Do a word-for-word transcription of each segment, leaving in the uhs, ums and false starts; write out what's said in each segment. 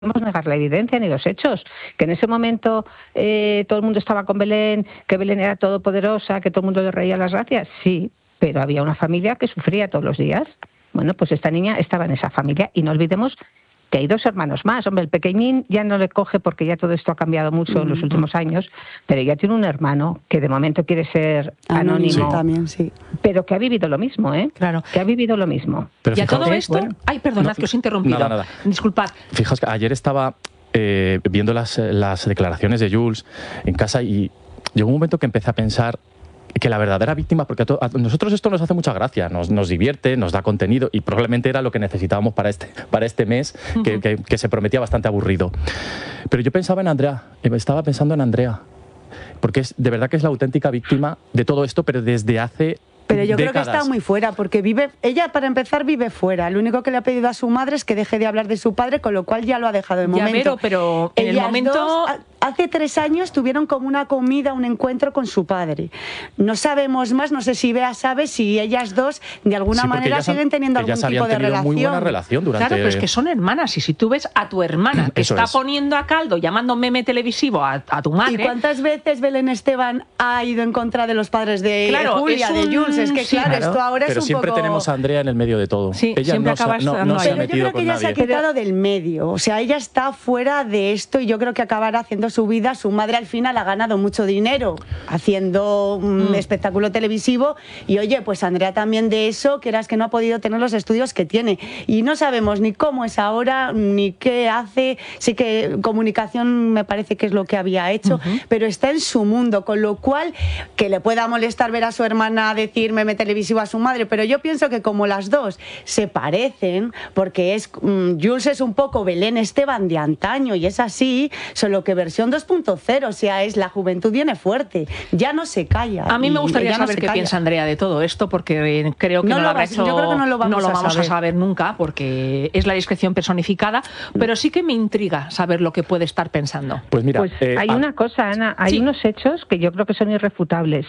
podemos negar la evidencia ni los hechos. Que en ese momento eh, todo el mundo estaba con Belén, que Belén era todopoderosa, que todo el mundo le reía las gracias, sí, pero había una familia que sufría todos los días. Bueno, pues esta niña estaba en esa familia y no olvidemos que hay dos hermanos más. Hombre, el pequeñín ya no le coge porque ya todo esto ha cambiado mucho en los últimos años, pero ella tiene un hermano que de momento quiere ser anónimo, sí. También, sí. pero que ha vivido lo mismo, ¿eh? Claro. Que ha vivido lo mismo. Pero y a todo esto... Bueno, ay, perdonad, no, que os he interrumpido. Nada, nada. Disculpad. Fijaos que ayer estaba eh, viendo las, las declaraciones de Jules en casa y llegó un momento que empecé a pensar que la verdadera víctima, porque a, to, a nosotros esto nos hace mucha gracia, nos, nos divierte, nos da contenido y probablemente era lo que necesitábamos para este, para este mes, uh-huh. que, que, que se prometía bastante aburrido. Pero yo pensaba en Andrea, estaba pensando en Andrea, porque es de verdad que es la auténtica víctima de todo esto, pero desde hace... Pero yo décadas. creo que está muy fuera, porque vive, ella para empezar vive fuera. Lo único que le ha pedido a su madre es que deje de hablar de su padre, con lo cual ya lo ha dejado de ya momento. Vero, pero en Ellas el momento... Dos, hace tres años tuvieron como una comida, un encuentro con su padre. No sabemos más, no sé si Bea sabe si ellas dos de alguna sí, manera siguen teniendo algún tipo de relación. Muy buena relación durante... Claro, pero es que son hermanas y si tú ves a tu hermana que está es. poniendo a caldo, llamando meme televisivo a, a tu madre... ¿Y cuántas veces Belén Esteban ha ido en contra de los padres de claro, Julia, un... de Jules? Es que sí, claro, claro, esto ahora pero es un siempre poco... tenemos a Andrea en el medio de todo. Sí, ella siempre no, se, acabas no, no se ha pero metido yo creo que ella nadie. se ha quitado del medio, o sea, ella está fuera de esto y yo creo que acabará haciendo su vida. Su madre al final ha ganado mucho dinero haciendo un mm. espectáculo televisivo y oye, pues Andrea también de eso, que eras que no ha podido tener los estudios que tiene y no sabemos ni cómo es ahora, ni qué hace. Sí que comunicación me parece que es lo que había hecho, uh-huh. pero está en su mundo, con lo cual que le pueda molestar ver a su hermana decir meme televisivo a su madre, pero yo pienso que como las dos se parecen, porque es um, Jules es un poco Belén Esteban de antaño y es así, solo que versión dos punto cero, o sea, es la juventud viene fuerte, ya no se calla. A mí me gustaría saber no qué calla. piensa Andrea de todo esto, porque creo que no, no lo habrá vas, hecho, yo creo que no lo vamos, no lo a, vamos saber. a saber nunca, porque es la discreción personificada, pero sí que me intriga saber lo que puede estar pensando. Pues mira, pues eh, hay a... una cosa, Ana, hay sí. unos hechos que yo creo que son irrefutables.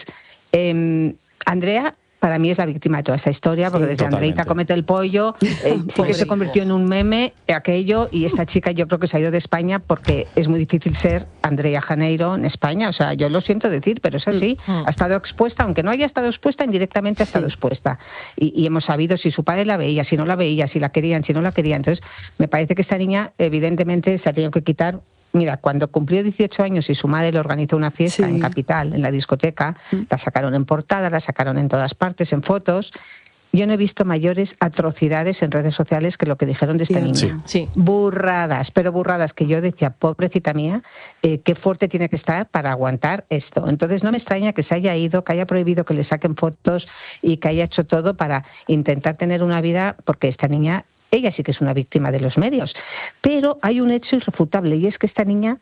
Eh, Andrea para mí es la víctima de toda esta historia, porque sí, desde totalmente. Andreita comete el pollo, eh, sí que se convirtió en un meme aquello, y esta chica yo creo que se ha ido de España porque es muy difícil ser Andrea Janeiro en España, o sea, yo lo siento decir, pero es así, mm. ha estado expuesta, aunque no haya estado expuesta, indirectamente ha estado sí. expuesta, y, y hemos sabido si su padre la veía, si no la veía, si la querían, si no la querían, entonces me parece que esta niña evidentemente se ha tenido que quitar. Mira, cuando cumplió dieciocho años y su madre le organizó una fiesta sí. en Capital, en la discoteca, la sacaron en portada, la sacaron en todas partes, en fotos. Yo no he visto mayores atrocidades en redes sociales que lo que dijeron de esta sí. niña. Sí. Sí. Burradas, pero burradas que yo decía, pobrecita mía, eh, qué fuerte tiene que estar para aguantar esto. Entonces no me extraña que se haya ido, que haya prohibido que le saquen fotos y que haya hecho todo para intentar tener una vida, porque esta niña... Ella sí que es una víctima de los medios, pero hay un hecho irrefutable y es que esta niña,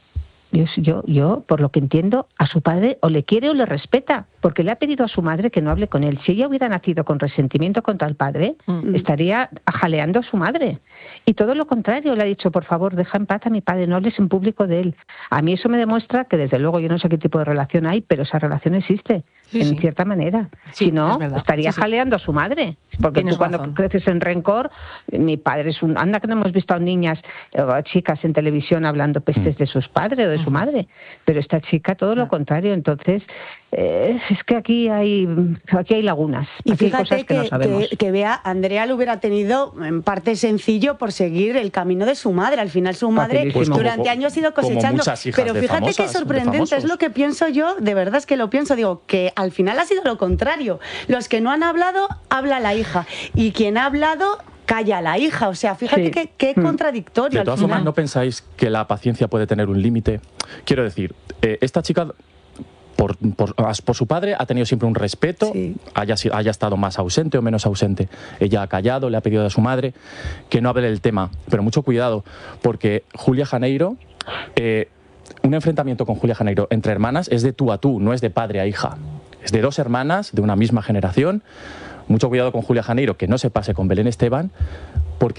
yo, yo, yo, por lo que entiendo, a su padre o le quiere o le respeta, porque le ha pedido a su madre que no hable con él. Si ella hubiera nacido con resentimiento contra el padre, mm. estaría jaleando a su madre. Y todo lo contrario, le ha dicho, por favor, deja en paz a mi padre, no hables en público de él. A mí eso me demuestra que, desde luego, yo no sé qué tipo de relación hay, pero esa relación existe. Sí, en sí. cierta manera. Sí, si no, es estaría sí, sí. jaleando a su madre. Porque Tienes tú cuando razón. creces en rencor, mi padre es un... Anda que no hemos visto a niñas o chicas en televisión hablando pestes de sus padres o de su madre. Pero esta chica todo lo contrario. Entonces, eh, es que aquí hay aquí hay lagunas. Y aquí fíjate hay cosas que, que, no sabemos. que, que Bea, Andrea lo hubiera tenido en parte sencillo por seguir el camino de su madre. Al final su madre Pues durante como, años ha ido cosechando. Pero fíjate famosas, qué sorprendente es lo que pienso yo, de verdad es que lo pienso, digo, que al final ha sido lo contrario. Los que no han hablado, habla la hija. Y quien ha hablado, calla a la hija. O sea, fíjate sí. qué, qué mm. contradictorio. De todas formas, ¿no pensáis que la paciencia puede tener un límite? Quiero decir, eh, esta chica... Por, por, por su padre ha tenido siempre un respeto, sí. haya, haya estado más ausente o menos ausente. Ella ha callado, le ha pedido a su madre que no hable del tema. Pero mucho cuidado, porque Julia Janeiro, eh, un enfrentamiento con Julia Janeiro entre hermanas es de tú a tú, no es de padre a hija. Es de dos hermanas de una misma generación. Mucho cuidado con Julia Janeiro, que no se pase con Belén Esteban, porque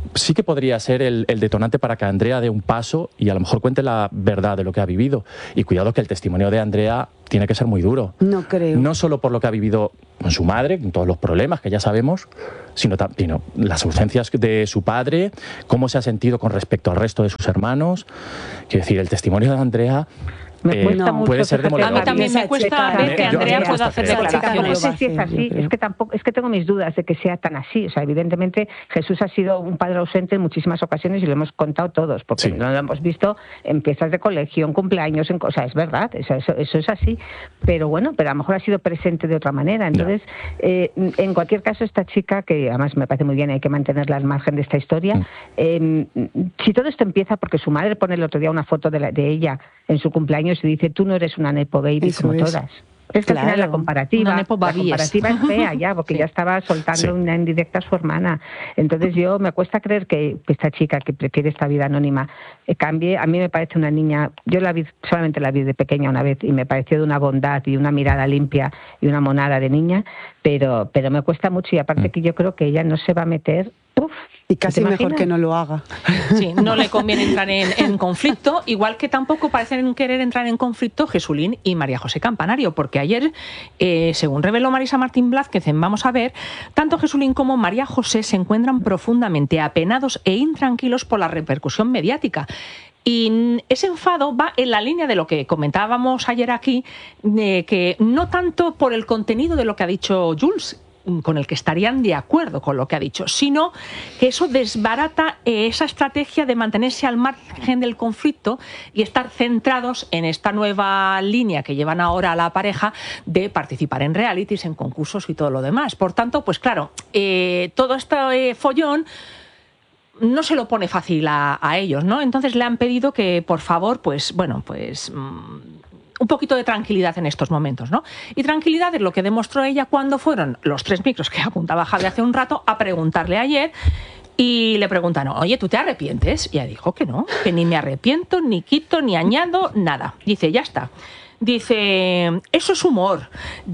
sí que podría ser el, el detonante para que Andrea dé un paso y a lo mejor cuente la verdad de lo que ha vivido. Y cuidado que el testimonio de Andrea tiene que ser muy duro. No creo. No solo por lo que ha vivido con su madre, con todos los problemas que ya sabemos, sino también las ausencias de su padre, cómo se ha sentido con respecto al resto de sus hermanos. Quiero decir, el testimonio de Andrea... Me cuesta eh, mucho, puede ser demoledor. A mí también me cuesta ver que Andrea pueda hacer declaraciones. No sé si es así, es que tampoco, es que tengo mis dudas de que sea tan así. O sea, evidentemente Jesús ha sido un padre ausente en muchísimas ocasiones y lo hemos contado todos, porque sí. no lo hemos visto en fiestas de colegio, en cumpleaños, en cosas, es verdad, eso, eso, eso es así. Pero bueno, pero a lo mejor ha sido presente de otra manera. Entonces, eh, en cualquier caso, esta chica, que además me parece muy bien, hay que mantenerla al margen de esta historia, mm. eh, si todo esto empieza porque su madre pone el otro día una foto de, la, de ella en su cumpleaños y dice, tú no eres una nepo baby Eso como es. todas. Es que Claro. al final la comparativa, la comparativa es fea ya, porque sí. ya estaba soltando Sí. una indirecta a su hermana. Entonces yo me cuesta creer que, que esta chica que prefiere esta vida anónima eh, cambie. A mí me parece una niña, yo la vi, solamente la vi de pequeña una vez y me pareció de una bondad y una mirada limpia y una monada de niña, pero, pero me cuesta mucho y aparte mm. que yo creo que ella no se va a meter... Uf, y casi mejor que no lo haga. Sí, no le conviene entrar en, en conflicto, igual que tampoco parecen querer entrar en conflicto Jesulín y María José Campanario, porque ayer, eh, según reveló Marisa Martín Blázquez en Vamos a ver, tanto Jesulín como María José se encuentran profundamente apenados e intranquilos por la repercusión mediática. Y ese enfado va en la línea de lo que comentábamos ayer aquí, de que no tanto por el contenido de lo que ha dicho Jules, con el que estarían de acuerdo con lo que ha dicho, sino que eso desbarata esa estrategia de mantenerse al margen del conflicto y estar centrados en esta nueva línea que llevan ahora a la pareja de participar en realities, en concursos y todo lo demás. Por tanto, pues claro, eh, todo este eh, follón no se lo pone fácil a, a ellos, ¿no? Entonces le han pedido que, por favor, pues, bueno, pues... Mmm, un poquito de tranquilidad en estos momentos, ¿no? Y tranquilidad es lo que demostró ella cuando fueron los tres micros que apuntaba Javi hace un rato a preguntarle ayer y le preguntaron, oye, ¿tú te arrepientes? Y ella dijo que no, que ni me arrepiento, ni quito, ni añado, nada. Dice, ya está. Dice, eso es humor.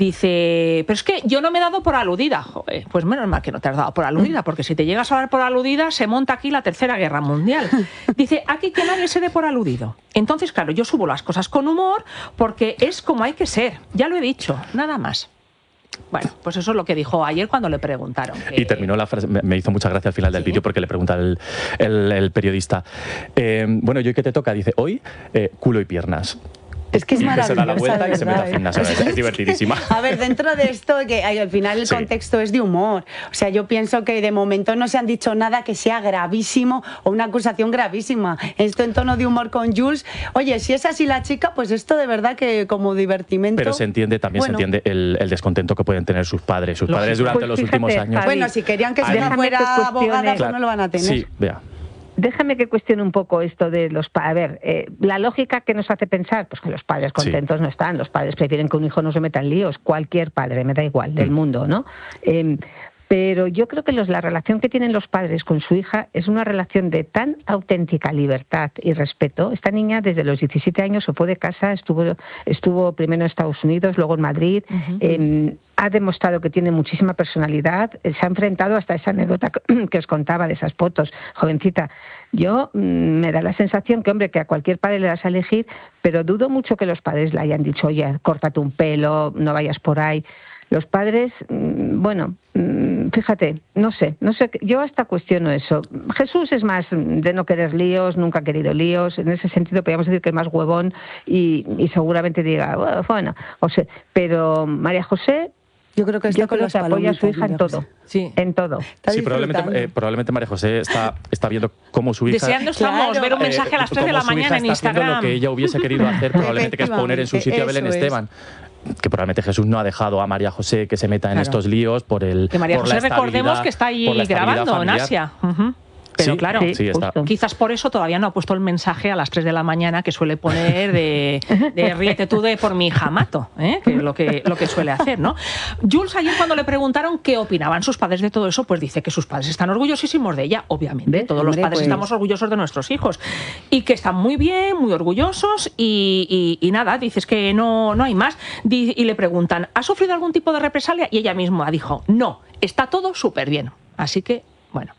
Dice, pero es que yo no me he dado por aludida. Joder, pues menos mal que no te has dado por aludida, porque si te llegas a dar por aludida, se monta aquí la Tercera Guerra Mundial. Dice, aquí que nadie se dé por aludido. Entonces, claro, yo subo las cosas con humor porque es como hay que ser. Ya lo he dicho, nada más. Bueno, pues eso es lo que dijo ayer cuando le preguntaron. Que... Y terminó la frase, me hizo mucha gracia al final del ¿Sí? vídeo porque le pregunta el, el, el periodista, eh, bueno, ¿y hoy qué te toca? Dice, hoy, eh, culo y piernas. Es que es maravilloso. Se da la vuelta y se mete al gimnasio. Es, es divertidísima. A ver, dentro de esto, que al final el sí. contexto es de humor. O sea, yo pienso que de momento no se han dicho nada que sea gravísimo o una acusación gravísima. Esto en tono de humor con Jules. Oye, si es así la chica, pues esto de verdad que como divertimento... Pero se entiende, también bueno. se entiende el, el descontento que pueden tener sus padres. Sus padres durante pues los fíjate, últimos años... Javi, bueno, si querían que su hija fuera abogada, pues no lo van a tener. Sí, vea. Déjame que cuestione un poco esto de los padres. A ver, eh, la lógica que nos hace pensar, pues que los padres contentos sí. no están. Los padres prefieren que un hijo no se meta en líos. Cualquier padre, me da igual, del mm. mundo, ¿no? Eh, pero yo creo que los, la relación que tienen los padres con su hija es una relación de tan auténtica libertad y respeto. Esta niña desde los diecisiete años se fue de casa, estuvo, estuvo primero en Estados Unidos, luego en Madrid, uh-huh. eh, ha demostrado que tiene muchísima personalidad, se ha enfrentado hasta esa anécdota que os contaba de esas fotos, jovencita. Yo mmm, me da la sensación que, hombre, que a cualquier padre le das a elegir, pero dudo mucho que los padres le hayan dicho, oye, córtate un pelo, no vayas por ahí. Los padres, bueno, fíjate, no sé, no sé, yo hasta cuestiono eso. Jesús es más de no querer líos, nunca ha querido líos, en ese sentido podríamos decir que es más huevón y, y seguramente diga, bueno, o sea, pero María José... Yo creo que, está yo con creo que apoya a su hija en todo. Sí, en todo. Sí, probablemente, eh, probablemente María José está, está viendo cómo su hija... Deseando estamos claro. ver un mensaje a las tres de la mañana en Instagram. Lo que ella hubiese querido hacer probablemente, que es poner en su sitio a Belén Esteban. Que probablemente Jesús no ha dejado a María José que se meta en claro. estos líos por el... Que María por José, la recordemos que está ahí grabando familiar. en Asia. Uh-huh. Pero sí, claro, sí, sí, está. quizás por eso todavía no ha puesto el mensaje a las tres de la mañana que suele poner de, de ríete tú de por mi hija mato, ¿eh? Que es lo que, lo que suele hacer, ¿no? Jules ayer cuando le preguntaron qué opinaban sus padres de todo eso, pues dice que sus padres están orgullosísimos de ella, obviamente. ¿Ves? Todos Hombre, los padres pues... estamos orgullosos de nuestros hijos. Y que están muy bien, muy orgullosos y, y, y nada, dices que no, no hay más. Y le preguntan, ¿ha sufrido algún tipo de represalia? Y ella misma dijo, no, está todo súper bien. Así que, bueno.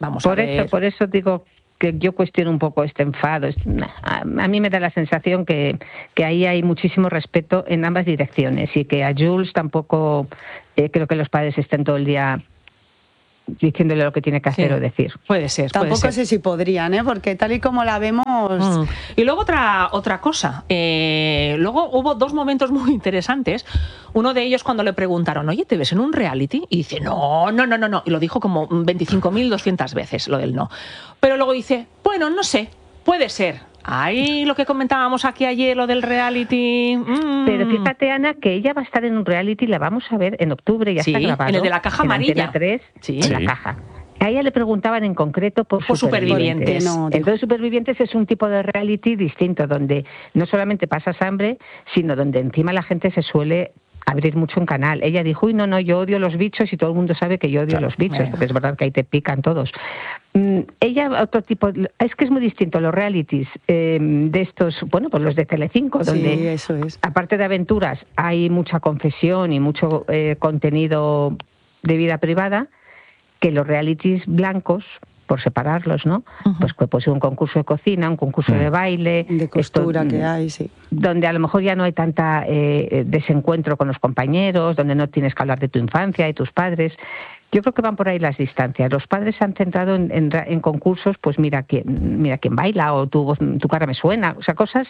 Vamos por a ver. Eso, por eso digo que yo cuestiono un poco este enfado. A, a mí me da la sensación que, que ahí hay muchísimo respeto en ambas direcciones y que a Jules tampoco eh, creo que los padres estén todo el día diciéndole lo que tiene que hacer sí, o decir. Puede ser. Tampoco puede sé ser. si podrían, ¿eh? Porque tal y como la vemos... Mm. Y luego otra, otra cosa. Eh, luego hubo dos momentos muy interesantes. Uno de ellos cuando le preguntaron, oye, ¿te ves en un reality? Y dice, no, no, no, no, no. Y lo dijo como veinticinco mil doscientas veces, lo del no. Pero luego dice, bueno, no sé, puede ser. Ahí lo que comentábamos aquí ayer, lo del reality... Mm. Pero fíjate, Ana, que ella va a estar en un reality, la vamos a ver en octubre, ya sí, está grabado. en el de la caja amarilla. En tres, sí. en sí. la caja. A ella le preguntaban en concreto por, por supervivientes. supervivientes. No, Entonces, Supervivientes es un tipo de reality distinto, donde no solamente pasas hambre, sino donde encima la gente se suele abrir mucho un canal. Ella dijo, uy, no, no, yo odio los bichos y todo el mundo sabe que yo odio claro, los bichos, bueno. porque es verdad que ahí te pican todos. Mm, ella, otro tipo, es que es muy distinto los realities eh, de estos, bueno, pues los de Telecinco, donde sí, eso es. aparte de aventuras hay mucha confesión y mucho eh, contenido de vida privada, que los realities blancos, por separarlos, ¿no? Uh-huh. Pues puede ser un concurso de cocina, un concurso uh-huh. de baile... De costura esto, que hay, sí. Donde a lo mejor ya no hay tanta eh, desencuentro con los compañeros, donde no tienes que hablar de tu infancia y tus padres. Yo creo que van por ahí las distancias. Los padres se han centrado en, en, en concursos, pues mira quién, mira quién baila, o tu, tu cara me suena, o sea, cosas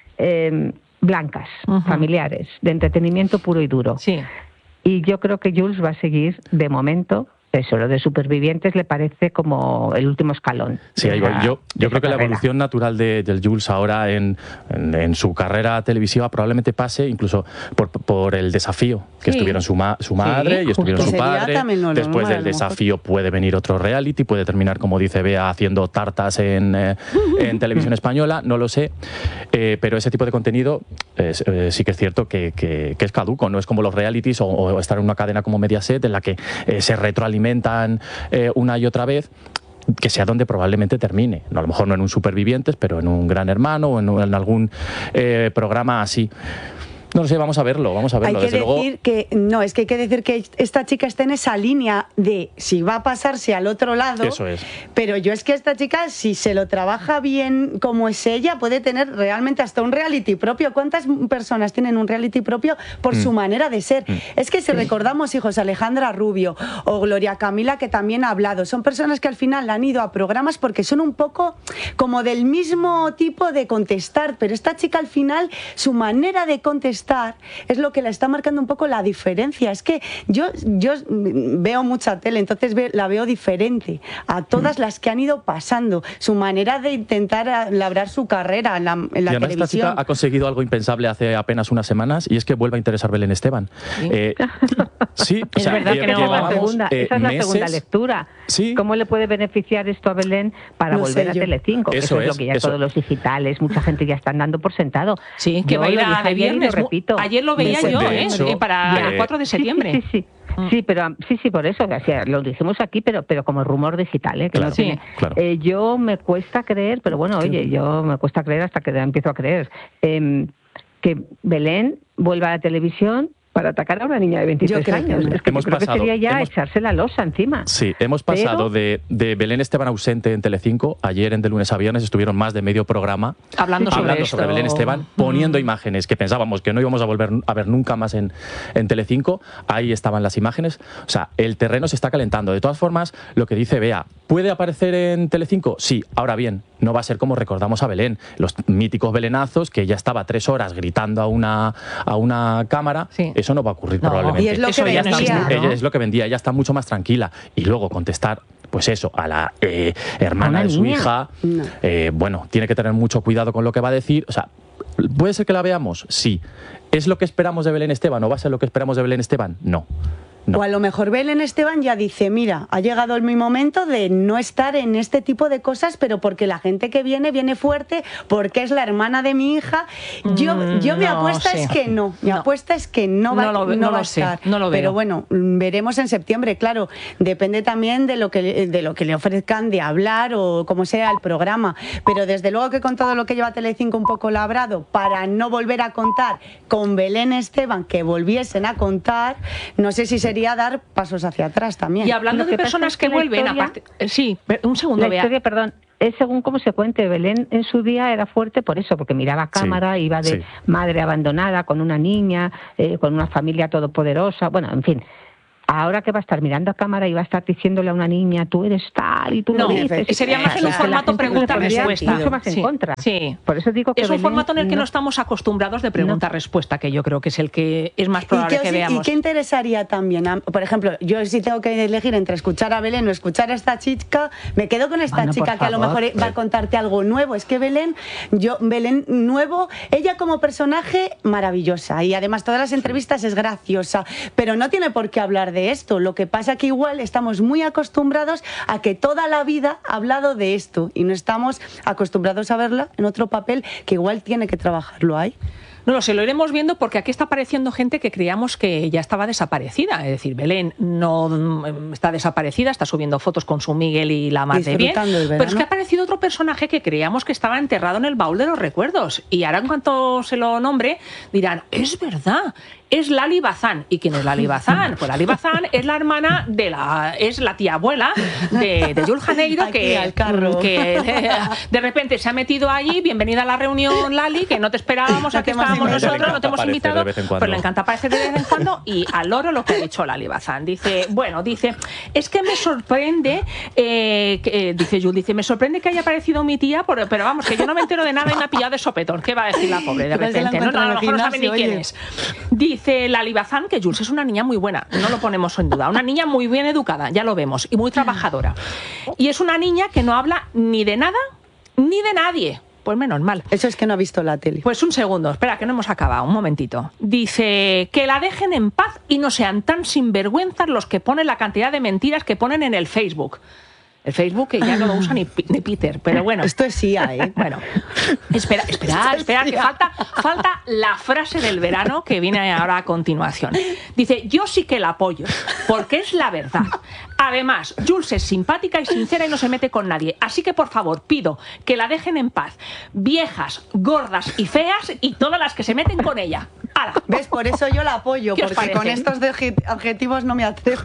eh, blancas, uh-huh. familiares, de entretenimiento puro y duro. Sí. Y yo creo que Jules va a seguir, de momento... Eso, lo de Supervivientes le parece como el último escalón. Sí, ahí voy. Yo, yo creo que la evolución natural de, del Jules ahora en, en, en su carrera televisiva probablemente pase incluso por, por el desafío, que sí. estuvieron su, ma, su madre sí, y estuvieron su padre. No, Después no, del desafío puede venir otro reality, puede terminar, como dice Bea, haciendo tartas en, eh, en televisión española, no lo sé. Eh, pero ese tipo de contenido eh, eh, sí que es cierto que, que, que es caduco, no es como los realities o, o estar en una cadena como Mediaset en la que eh, se retroalimenta Eh, una y otra vez, que sea donde probablemente termine. No, a lo mejor no en un Supervivientes, pero en un Gran Hermano o en, en algún eh, programa así. No lo sé, vamos a verlo, vamos a verlo. Hay que Desde decir luego... que, no, es que hay que decir que esta chica está en esa línea de si va a pasarse al otro lado. Eso es. Pero yo es que esta chica, si se lo trabaja bien como es ella, puede tener realmente hasta un reality propio. ¿Cuántas personas tienen un reality propio por mm. su manera de ser? Mm. Es que si recordamos, hijos, Alejandra Rubio o Gloria Camila, que también ha hablado, son personas que al final han ido a programas porque son un poco como del mismo tipo de contestar, pero esta chica al final, su manera de contestar es lo que la está marcando un poco la diferencia. Es que yo, yo veo mucha tele, entonces ve, la veo diferente a todas las que han ido pasando. Su manera de intentar labrar su carrera en la, en la y televisión. Esta chica ha conseguido algo impensable hace apenas unas semanas y es que vuelve a interesar Belén Esteban. Sí, eh, sí o es sea, verdad que no. llevamos, la segunda, eh, esa es la meses, segunda lectura. ¿Sí? ¿Cómo le puede beneficiar esto a Belén para no volver a yo. Telecinco? Eso, eso es, es lo que ya eso. todos los digitales, mucha gente ya están dando por sentado. Sí, que yo va a ir a de viernes. Repito. Ayer lo veía yo, ¿eh? Hecho, para eh, el cuatro de septiembre. Sí, sí, sí. Sí, sí, pero sí, sí, por eso, o sea, lo dijimos aquí, pero pero como rumor digital, ¿eh? Que claro, no tiene. Sí, claro. Eh, yo me cuesta creer, pero bueno, oye, sí. yo me cuesta creer hasta que empiezo a creer, eh, que Belén vuelva a la televisión para atacar a una niña de veintitrés años. Que no. Es que hemos yo creo pasado, que sería ya hemos, echarse la losa encima. Sí, hemos pasado Pero, de, de Belén Esteban ausente en Telecinco. Ayer en De Lunes a Viernes estuvieron más de medio programa hablando sobre, hablando esto. sobre Belén Esteban, poniendo mm. imágenes que pensábamos que no íbamos a volver a ver nunca más en, en Telecinco. Ahí estaban las imágenes. O sea, el terreno se está calentando. De todas formas, lo que dice Bea, ¿puede aparecer en Telecinco? Sí. Ahora bien, no va a ser como recordamos a Belén, los míticos belenazos, que ya estaba tres horas gritando a una, a una cámara. Sí. Eso no va a ocurrir no. probablemente. Y es lo, que vendía, está, ¿no? ella es lo que vendía, ella está mucho más tranquila. Y luego contestar, pues eso, a la eh, hermana de su niña? hija, no. eh, bueno, tiene que tener mucho cuidado con lo que va a decir. O sea, ¿puede ser que la veamos? Sí. ¿Es lo que esperamos de Belén Esteban o va a ser lo que esperamos de Belén Esteban? No. No. O a lo mejor Belén Esteban ya dice, mira, ha llegado mi momento de no estar en este tipo de cosas, pero porque la gente que viene, viene fuerte, porque es la hermana de mi hija. Yo, mm, yo mi no apuesta sé. es que no, mi no. apuesta es que no va, no lo, no no va lo a estar. Sé, no lo veo. Pero bueno, veremos en septiembre, claro. Depende también de lo que de lo que le ofrezcan de hablar o como sea el programa. Pero desde luego que con todo lo que lleva Telecinco un poco labrado, para no volver a contar con Belén Esteban, que volviesen a contar, no sé si sería sería dar pasos hacia atrás también. Y hablando Lo de que personas pasa que es que la vuelven, historia- aparte, eh, sí, un segundo, La Bea. historia, perdón, es según cómo se cuente. Belén en su día era fuerte por eso, porque miraba a cámara, Sí, iba de sí. madre abandonada, con una niña, eh, con una familia todopoderosa, bueno, en fin. Ahora que va a estar mirando a cámara y va a estar diciéndole a una niña, tú eres tal y tú No, lo dices. sería más en un Es que la formato gente se pregunta-respuesta. pondría mucho más en Sí, contra. sí. Por eso digo que Es un Belén formato en el que no- no estamos acostumbrados de pregunta-respuesta, que yo creo que es el que es más ¿Y probable qué, que os- veamos. ¿Y qué interesaría también? A- Por ejemplo, yo si tengo que elegir entre escuchar a Belén o escuchar a esta chica, me quedo con esta Bueno, por chica que a lo favor. mejor va a contarte algo nuevo. Es que Belén, yo Belén nuevo, ella como personaje maravillosa y además todas las entrevistas es graciosa, pero no tiene por qué hablar de esto. Lo que pasa que igual estamos muy acostumbrados a que toda la vida ha hablado de esto y no estamos acostumbrados a verla en otro papel que igual tiene que trabajarlo ahí. No lo sé, lo iremos viendo porque aquí está apareciendo gente que creíamos que ya estaba desaparecida. Es decir, Belén no mm, está desaparecida, está subiendo fotos con su Miguel y la mar de bien. Disfrutando del Pero es verano. que ha aparecido otro personaje que creíamos que estaba enterrado en el baúl de los recuerdos. Y ahora en cuanto se lo nombre, dirán, es verdad, es Lali Bazán. ¿Y quién es Lali Bazán? Pues Lali Bazán es la hermana de la... es la tía abuela de, de Jules Janeiro, Aquí, que, al carro. que de, de repente se ha metido allí. Bienvenida a la reunión, Lali, que no te esperábamos, No aquí te hemos estábamos invitado. nosotros, no te hemos Aparecer de invitado, vez en cuando. pero le encanta aparecer de vez en cuando. Y al loro lo que ha dicho Lali Bazán. Dice, bueno, dice, es que me sorprende, eh, que, eh, dice Jules, dice, me sorprende que haya aparecido mi tía, pero, pero vamos, que yo no me entero de nada y me ha pillado de sopetón. ¿Qué va a decir la pobre de Igual se la repente? No, no, a lo encuentra en mejor el no sabe ni gimnasio, quién oye. es. Dice Lali Bazán que Jules es una niña muy buena, no lo ponemos en duda, una niña muy bien educada, ya lo vemos, y muy trabajadora. Y es una niña que no habla ni de nada ni de nadie. Pues menos mal. Eso es que no ha visto la tele. Pues un segundo, espera, que no hemos acabado, un momentito. Dice que la dejen en paz y no sean tan sinvergüenzas los que ponen la cantidad de mentiras que ponen en el Facebook. El Facebook que ya no lo usa ni, ni Peter, pero bueno. Esto es I A, ¿eh? Bueno, espera, espera, espera, que falta, falta la frase del verano que viene ahora a continuación. Dice, yo sí que la apoyo, porque es la verdad. Además, Jules es simpática y sincera y no se mete con nadie. Así que, por favor, pido que la dejen en paz. Viejas, gordas y feas y todas las que se meten con ella. ¡Hala! ¿Ves? Por eso yo la apoyo, ¿Qué os porque con parece? estos de- adjetivos no me atrevo.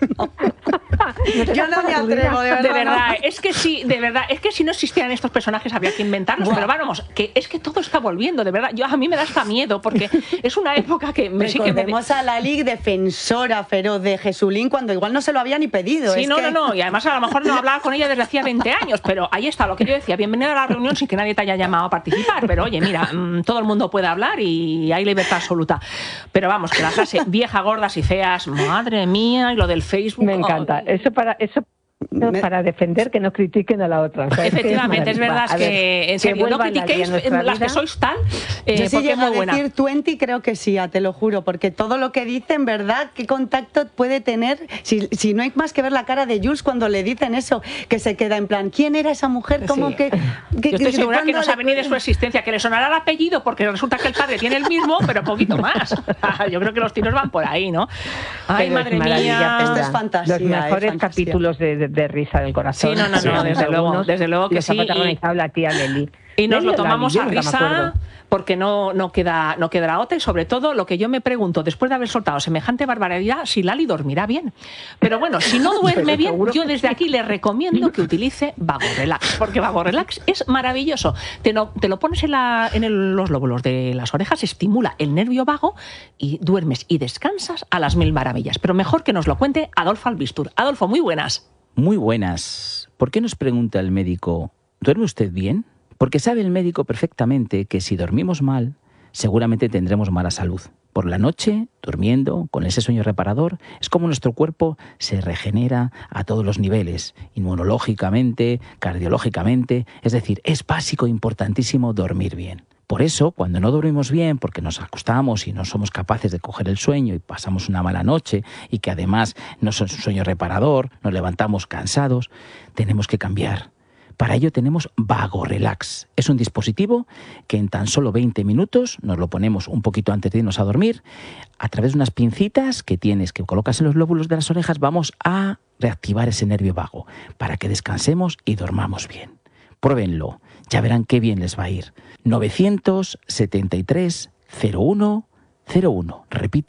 Yo no me atrevo, de verdad. De verdad, no. es que sí, de verdad, es que si no existieran estos personajes habría que inventarlos, Buah. pero vamos, que es que todo está volviendo, de verdad. Yo a mí me da hasta miedo porque es una época que me sí que me Recordemos a Lali defensora feroz de Jesulín cuando igual no se lo había ni pedido. Sí, es no, que... no, no, y además a lo mejor no hablaba con ella desde hacía veinte años, pero ahí está lo que yo decía, bienvenida a la reunión sin que nadie te haya llamado a participar, pero oye, mira, mmm, todo el mundo puede hablar y hay libertad absoluta. Pero vamos, que la frase vieja, gordas y feas, madre mía, y lo del Facebook... Me encanta. Eso para eso Me- para defender que no critiquen a la otra. O sea, es que Efectivamente, es verdad, maravilloso. es A que, ver, en serio, no vuelva Lali a critiquéis nuestra las que vida. sois tal, eh, Yo sí porque es llego muy a buena. decir veinte, creo que sí, te lo juro, porque todo lo que dicen, ¿verdad? ¿Qué contacto puede tener? Si, si no hay más que ver la cara de Jules cuando le dicen eso, que se queda en plan, ¿quién era esa mujer? ¿Cómo Sí. que, que- Yo estoy que- segura que cuándo no le- sabe ni de su existencia, que le sonará el apellido porque resulta que el padre tiene el mismo, pero poquito más. Yo creo que los tiros van por ahí, ¿no? Ay, Pero es madre maravilla mía. Esto pura. es fantasía, Los es mejores fantasía. capítulos de, de- de risa del corazón. Sí, no, no, no, desde luego, desde luego que los ha sí, y- protagonizado la tía Leli. Y nos Leli lo o tomamos Lali, a yo nunca me risa acuerdo. porque no, no, queda, no quedará otra y sobre todo lo que yo me pregunto después de haber soltado semejante barbaridad, si Lali dormirá bien. Pero bueno, si no duerme Pero bien, seguro yo que desde aquí le recomiendo que utilice Vago Relax, porque Vago Relax es maravilloso. Te, no, te lo pones en, la, en el- los lóbulos de las orejas, estimula el nervio vago y duermes y descansas a las mil maravillas. Pero mejor que nos lo cuente Adolfo Albistur. Adolfo, muy buenas. Muy buenas. ¿Por qué nos pregunta el médico, ¿duerme usted bien? Porque sabe el médico perfectamente que si dormimos mal, seguramente tendremos mala salud. Por la noche, durmiendo, con ese sueño reparador, es como nuestro cuerpo se regenera a todos los niveles, inmunológicamente, cardiológicamente, es decir, es básico, importantísimo dormir bien. Por eso, cuando no dormimos bien, porque nos acostamos y no somos capaces de coger el sueño y pasamos una mala noche y que además no es un sueño reparador, nos levantamos cansados, tenemos que cambiar. Para ello tenemos Vago Relax. Es un dispositivo que en tan solo veinte minutos nos lo ponemos un poquito antes de irnos a dormir. A través de unas pincitas que tienes, que colocas en los lóbulos de las orejas, vamos a reactivar ese nervio vago para que descansemos y dormamos bien. Pruébenlo, ya verán qué bien les va a ir. novecientos setenta y tres cero uno cero uno. Repito,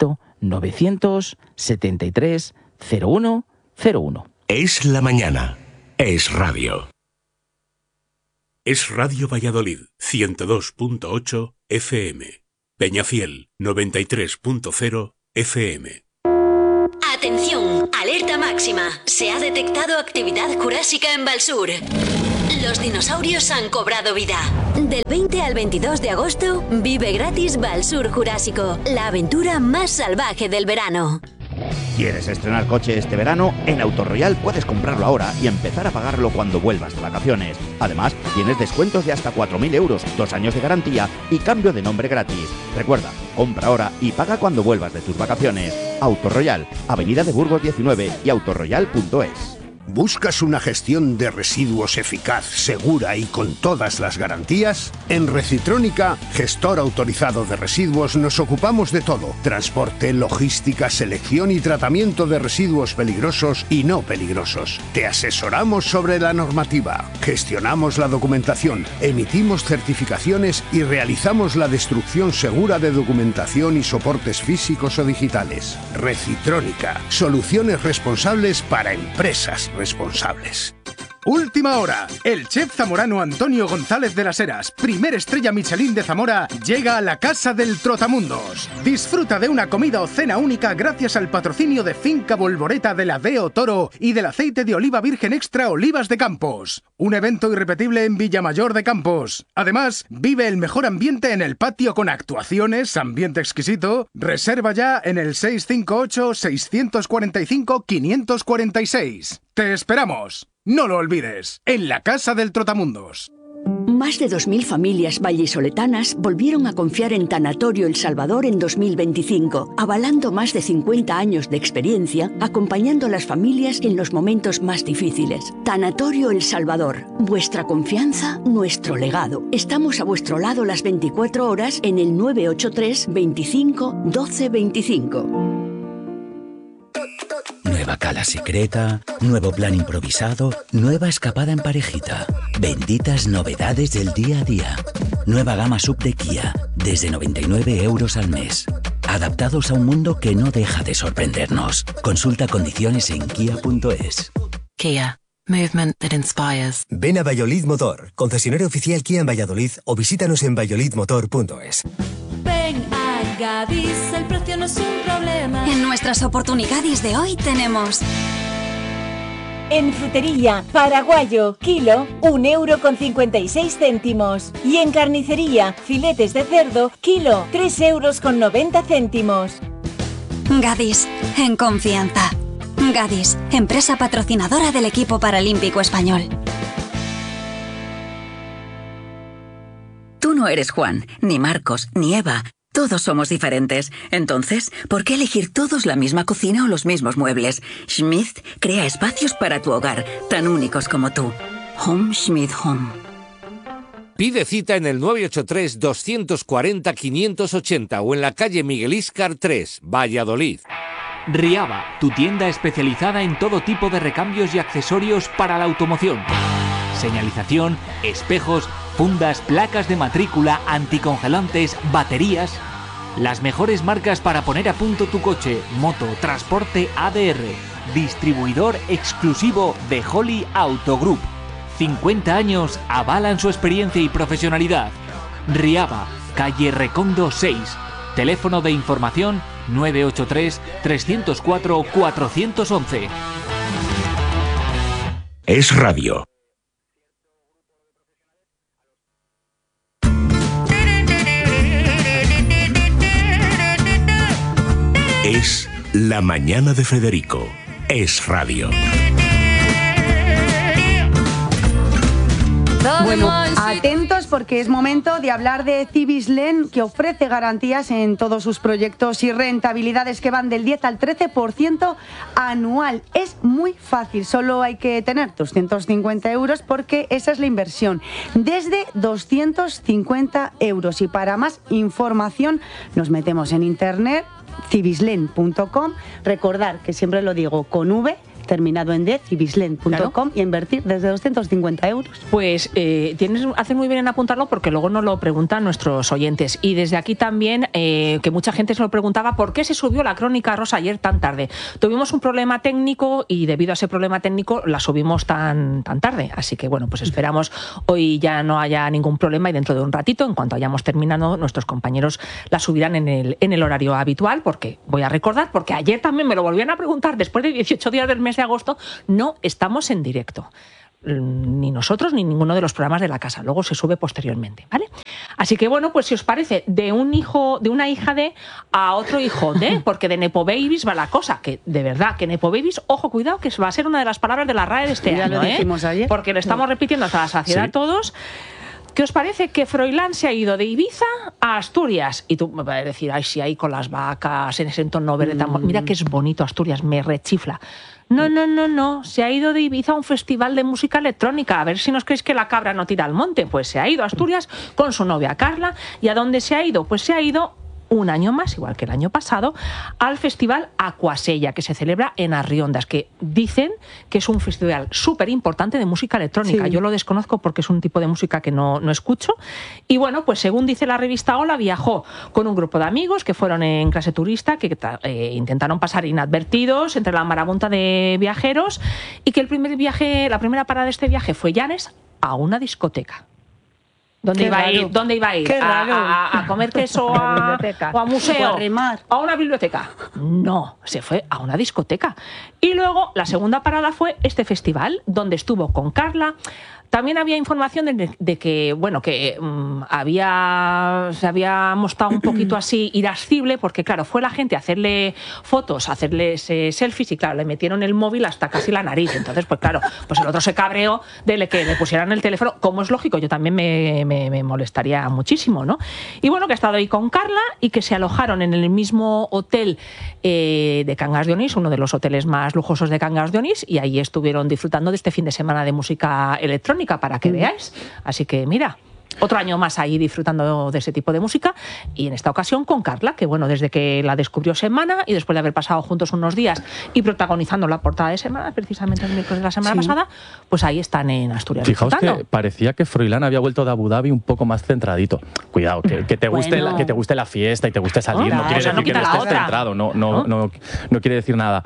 novecientos setenta y tres cero uno cero uno. Es la mañana. Es radio. Es Radio Valladolid, ciento dos punto ocho F M. Peñafiel, noventa y tres punto cero F M. Atención, alerta máxima. Se ha detectado actividad jurásica en Valsur. Los dinosaurios han cobrado vida. Del veinte al veintidós de agosto, vive gratis Valsur Jurásico, la aventura más salvaje del verano. ¿Quieres estrenar coche este verano? En Autoroyal puedes comprarlo ahora y empezar a pagarlo cuando vuelvas de vacaciones. Además, tienes descuentos de hasta cuatro mil euros, dos años de garantía y cambio de nombre gratis. Recuerda, compra ahora y paga cuando vuelvas de tus vacaciones. Autoroyal, Avenida de Burgos diecinueve y autoroyal punto es. ¿Buscas una gestión de residuos eficaz, segura y con todas las garantías? En Recitrónica, gestor autorizado de residuos, nos ocupamos de todo: transporte, logística, selección y tratamiento de residuos peligrosos y no peligrosos. Te asesoramos sobre la normativa, gestionamos la documentación, emitimos certificaciones y realizamos la destrucción segura de documentación y soportes físicos o digitales. Recitrónica, soluciones responsables para empresas responsables. Última hora. El chef zamorano Antonio González de las Heras, primer estrella Michelin de Zamora, llega a la Casa del Trotamundos. Disfruta de una comida o cena única gracias al patrocinio de Finca Bolboreta de la Deo Toro y del aceite de oliva virgen extra Olivas de Campos. Un evento irrepetible en Villamayor de Campos. Además, vive el mejor ambiente en el patio con actuaciones, ambiente exquisito. Reserva ya en el seis cinco ocho, seis cuatro cinco, cinco cuatro seis. ¡Te esperamos! No lo olvides, en la Casa del Trotamundos. Más de dos mil familias vallisoletanas volvieron a confiar en Tanatorio El Salvador en dos mil veinticinco, avalando más de cincuenta años de experiencia, acompañando a las familias en los momentos más difíciles. Tanatorio El Salvador, vuestra confianza, nuestro legado. Estamos a vuestro lado las veinticuatro horas en el nueve ocho tres, veinticinco, doce veinticinco. Nueva cala secreta, nuevo plan improvisado, nueva escapada en parejita. Benditas novedades del día a día. Nueva gama sub de Kia, desde noventa y nueve euros al mes. Adaptados a un mundo que no deja de sorprendernos. Consulta condiciones en kia punto es. Kia. Movement that inspires. Ven a Valladolid Motor, concesionario oficial Kia en Valladolid, o visítanos en valladolid motor punto es. Ven a Gadis, el precio no es un problema. En nuestras oportunidades de hoy tenemos... En frutería, paraguayo, kilo, un euro con cincuenta y seis céntimos. Y en carnicería, filetes de cerdo, kilo, tres euros con noventa céntimos. Gadis, en confianza. Gadis, empresa patrocinadora del equipo paralímpico español. Tú no eres Juan, ni Marcos, ni Eva. Todos somos diferentes. Entonces, ¿por qué elegir todos la misma cocina o los mismos muebles? Schmidt crea espacios para tu hogar, tan únicos como tú. Home Schmidt Home. Pide cita en el nueve ocho tres, dos cuatro cero, cinco ocho cero o en la calle Miguel Íscar tres, Valladolid. Riaba, tu tienda especializada en todo tipo de recambios y accesorios para la automoción. Señalización, espejos, fundas, placas de matrícula, anticongelantes, baterías. Las mejores marcas para poner a punto tu coche, moto, transporte A D R. Distribuidor exclusivo de Holly Auto Group. cincuenta años avalan su experiencia y profesionalidad. Riaba, calle Recondo seis. Teléfono de información nueve ocho tres, tres cero cuatro, cuatro uno uno. Es radio. Es la mañana de Federico. Es radio. Bueno, atentos porque es momento de hablar de Cibislen, que ofrece garantías en todos sus proyectos y rentabilidades que van del diez al trece por ciento anual. Es muy fácil, solo hay que tener doscientos cincuenta euros porque esa es la inversión, desde doscientos cincuenta euros. Y para más información nos metemos en internet, cibislen punto com. Recordar que siempre lo digo con V, terminado en D y bislent punto com, claro, y invertir desde doscientos cincuenta euros. Pues eh, tienes, haces muy bien en apuntarlo porque luego nos lo preguntan nuestros oyentes. Y desde aquí también, eh, que mucha gente se lo preguntaba, ¿por qué se subió la Crónica Rosa ayer tan tarde? Tuvimos un problema técnico y debido a ese problema técnico la subimos tan, tan tarde. Así que bueno, pues esperamos hoy ya no haya ningún problema y dentro de un ratito, en cuanto hayamos terminado, nuestros compañeros la subirán en el, en el horario habitual, porque voy a recordar, porque ayer también me lo volvían a preguntar, después de dieciocho días del mes de agosto, no estamos en directo. Ni nosotros ni ninguno de los programas de la casa, luego se sube posteriormente, ¿vale? Así que bueno, pues si os parece, de un hijo, de una hija de a otro hijo de, porque de Nepo Babies va la cosa, que de verdad, que Nepo Babies, ojo, cuidado, que va a ser una de las palabras de la R A E de este ya año, lo dijimos ¿eh? ayer. Porque lo estamos repitiendo hasta la saciedad, sí, todos. ¿Qué os parece que Froilán se ha ido de Ibiza a Asturias? Y tú me vas a decir, ay, sí, ahí con las vacas, en ese entorno verde tan... Mm. Mira que es bonito Asturias, me rechifla. No, no, no, no, se ha ido de Ibiza a un festival de música electrónica. A ver si nos creéis que la cabra no tira al monte. Pues se ha ido a Asturias con su novia Carla. ¿Y a dónde se ha ido? Pues se ha ido un año más, igual que el año pasado, al festival Aquasella, que se celebra en Arriondas, que dicen que es un festival súper importante de música electrónica. Sí. Yo lo desconozco porque es un tipo de música que no, no escucho. Y bueno, pues según dice la revista Hola, viajó con un grupo de amigos que fueron en clase turista, que eh, intentaron pasar inadvertidos entre la marabunta de viajeros, y que el primer viaje, la primera parada de este viaje fue Llanes, a una discoteca. ¿Dónde iba, a ir? ¿Dónde iba a ir? ¿A, a, a comer queso a, o a museo? O a rimar. ¿A una biblioteca? No, se fue a una discoteca. Y luego la segunda parada fue este festival, donde estuvo con Carla. También había información de, de que, bueno, que um, había, se había mostrado un poquito así irascible, porque claro, fue la gente a hacerle fotos, a hacerle eh, selfies, y claro, le metieron el móvil hasta casi la nariz. Entonces, pues claro, pues el otro se cabreó de que le pusieran el teléfono, como es lógico, yo también me, me, me molestaría muchísimo, ¿no? Y bueno, que ha estado ahí con Carla y que se alojaron en el mismo hotel eh, de Cangas de Onís, uno de los hoteles más lujosos de Cangas de Onís, y ahí estuvieron disfrutando de este fin de semana de música electrónica, para que veáis. Así que mira, otro año más ahí disfrutando de ese tipo de música, y en esta ocasión con Carla, que bueno, desde que la descubrió Semana y después de haber pasado juntos unos días y protagonizando la portada de Semana, precisamente el miércoles de la semana sí. pasada, pues ahí están en Asturias. Fijaos que parecía que Froilán había vuelto de Abu Dhabi un poco más centradito. Cuidado, que, que, te, guste bueno. la, que te guste la fiesta y te guste salir, oh, claro. no quiere decir no que no estés otra. centrado, no, no, ¿Oh? no, no quiere decir nada.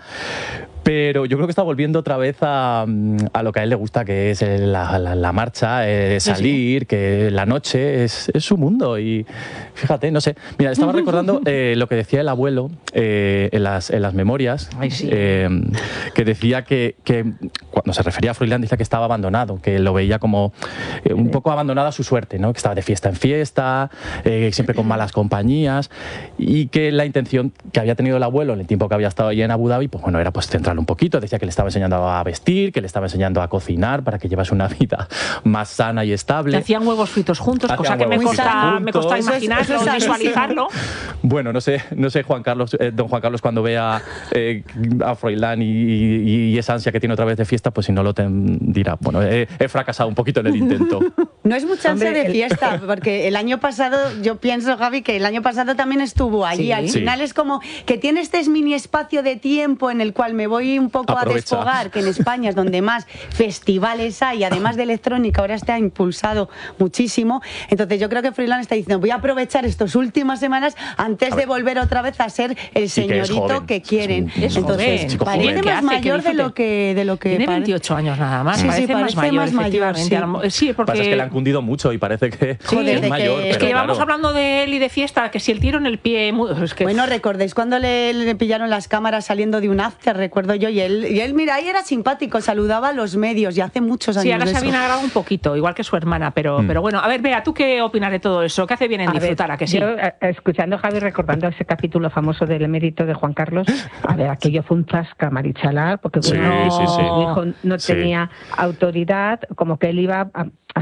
Pero yo creo que está volviendo otra vez a, a lo que a él le gusta, que es la, la, la marcha, eh, salir, sí, sí. que la noche es, es su mundo. Y fíjate, no sé. Mira, estaba recordando eh, lo que decía el abuelo eh, en, las, en las memorias, Ay, sí. eh, que decía que, que cuando se refería a Froilán, decía que estaba abandonado, que lo veía como eh, un poco abandonado a su suerte, ¿no? Que estaba de fiesta en fiesta, eh, siempre con malas compañías, y que la intención que había tenido el abuelo en el tiempo que había estado allí en Abu Dhabi, pues bueno, era pues centrar un poquito. Decía que le estaba enseñando a vestir, que le estaba enseñando a cocinar para que llevase una vida más sana y estable. Que hacían huevos fritos juntos, hacían cosa que me costa, me costa imaginarlo, eso es, eso es visualizarlo. Bueno, no sé, no sé Juan Carlos, eh, don Juan Carlos, cuando vea eh, a Froilán y, y, y esa ansia que tiene otra vez de fiesta, pues si no lo ten, dirá, bueno, he, he fracasado un poquito en el intento. No es mucha ansia de fiesta, porque el año pasado, yo pienso, Javi, que el año pasado también estuvo allí. ¿Sí? Al final sí. es como que tiene este mini espacio de tiempo en el cual me voy un poco Aprovecha. a desfogar, que en España es donde más festivales hay, además de electrónica, ahora está impulsado muchísimo. Entonces yo creo que Froilán está diciendo, voy a aprovechar estas últimas semanas antes de volver otra vez a ser el señorito que, que quieren. Es Entonces, joven, parece más mayor de lo que de lo que tiene veintiocho años nada más, sí, parece, sí, parece más mayor, más mayor sí. sí, porque pasa es que le han cundido mucho y parece que sí, es de mayor. Que, es que llevamos claro. hablando de él y de fiesta, que si el tiro en el pie... Es que... Bueno, ¿recordáis cuando le, le pillaron las cámaras saliendo de un after? Recuerdo yo, y él, y él mira, ahí era simpático, saludaba a los medios, y hace muchos años. Sí, ahora de se ha eso. vinagrado un poquito, igual que su hermana, pero, mm. pero bueno, a ver, Bea, ¿tú qué opinas de todo eso? ¿Qué hace bien en a disfrutar? Ver, ¿A que sí? Yo, escuchando a Javi, recordando ese capítulo famoso del emérito de Juan Carlos, a ver, aquello fue un zasca Marichalar, porque sí, bueno, sí, sí. su hijo no sí. tenía autoridad, como que él iba a, a ser un poco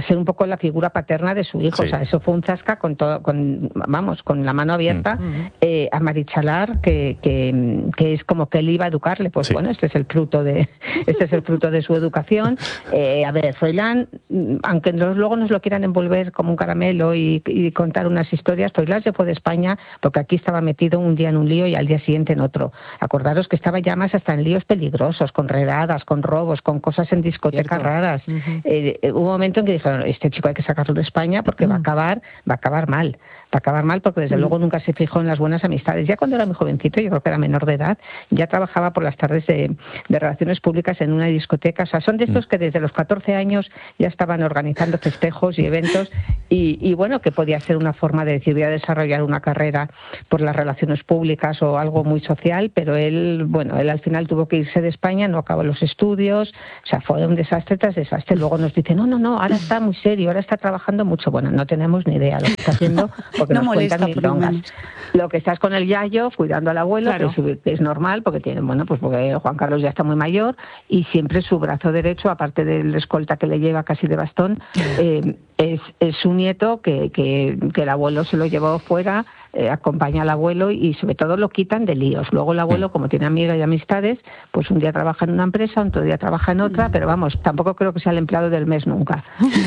con la figura paterna de su hijo. Sí. O sea, eso fue un zasca con todo, con, vamos, con la mano abierta mm. eh, a Marichalar, que, que, que es como que él iba a educarle. Pues sí. bueno, este es el fruto de este es el fruto de su educación. Eh, a ver, Froilán, aunque nos, luego nos lo quieran envolver como un caramelo y, y contar unas historias, Froilán se fue de España porque aquí estaba metido un día en un lío y al día siguiente en otro. Acordaros que estaba ya más hasta en líos peligrosos, con redadas, con robos, con cosas en discotecas Cierto. raras. Uh-huh. Eh, hubo un momento en que dijeron, este chico hay que sacarlo de España porque uh-huh. va a acabar, va a acabar mal. Va a acabar mal porque desde uh-huh. luego nunca se fijó en las buenas amistades. Ya cuando era muy jovencito, yo creo que era menor de edad, ya trabajaba por las tardes de, de relaciones públicas en una discoteca. O sea, son de estos uh-huh. que desde los catorce años ya estaban organizando festejos y eventos y, y bueno, que podía ser una forma de decir, voy a desarrollar una carrera por las relaciones públicas o algo muy social, pero él, bueno, él al final tuvo que irse de España, no acabó los estudios, o sea, fue un desastre tras desastre. Luego nos dice, no, no, no, ahora está muy serio, ahora está trabajando mucho. Bueno, no tenemos ni idea de lo que está haciendo, porque no nos molesta, cuentan milongas. Lo que estás con el yayo, cuidando al abuelo, claro. que, es, que es normal, porque tiene, bueno, pues porque Juan Carlos ya está muy mayor, y siempre su brazo derecho, aparte del escolta que le lleva casi de bastón, eh, es, es su nieto, que, que, que el abuelo se lo llevó fuera, eh, acompaña al abuelo y sobre todo lo quitan de líos. Luego el abuelo, como tiene amigas y amistades, pues un día trabaja en una empresa, otro día trabaja en otra, pero vamos, tampoco creo que sea el empleado del mes nunca.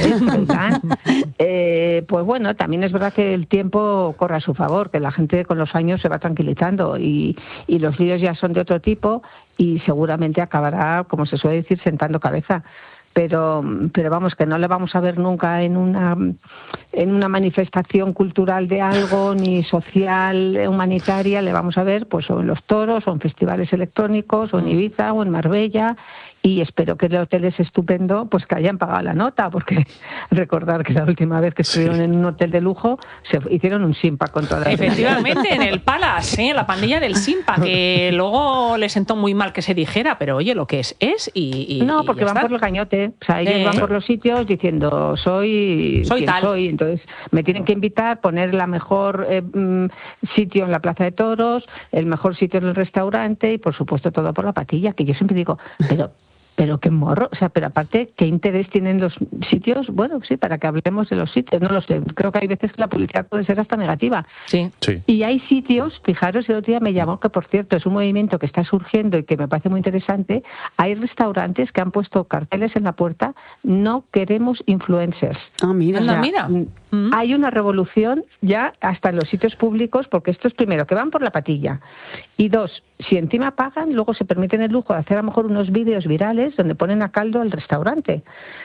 ¿Eh? eh, pues bueno, también es verdad que el tiempo corre a su favor, que la gente con los años se va tranquilizando y, y los líos ya son de otro tipo y seguramente acabará, como se suele decir, sentando cabeza. Pero, pero vamos, que no le vamos a ver nunca en una en una manifestación cultural de algo, ni social, humanitaria, le vamos a ver pues o en los toros, o en festivales electrónicos, o en Ibiza, o en Marbella, y espero que el hotel es estupendo, pues que hayan pagado la nota, porque recordar que la última vez que estuvieron sí. en un hotel de lujo, se hicieron un simpa con toda la Efectivamente, en el Palace, ¿eh? La pandilla del simpa, que luego le sentó muy mal que se dijera, pero oye, lo que es, es y... y no, porque y van está. por el cañote, o sea, ellos eh. van por los sitios diciendo, soy, soy quien tal. soy, entonces me tienen que invitar, poner la mejor eh, sitio en la Plaza de Toros, el mejor sitio en el restaurante y por supuesto todo por la patilla, que yo siempre digo, pero... Pero qué morro, o sea, pero aparte, ¿qué interés tienen los sitios? Bueno, sí, para que hablemos de los sitios, no lo sé. Creo que hay veces que la publicidad puede ser hasta negativa. Sí. sí. Y hay sitios, fijaros, el otro día me llamó, que por cierto es un movimiento que está surgiendo y que me parece muy interesante, hay restaurantes que han puesto carteles en la puerta, no queremos influencers. Ah, mira, o sea, mira. Mm. Hay una revolución ya hasta en los sitios públicos, porque esto es primero, que van por la patilla, y dos, si encima pagan, luego se permiten el lujo de hacer a lo mejor unos vídeos virales donde ponen a caldo al restaurante.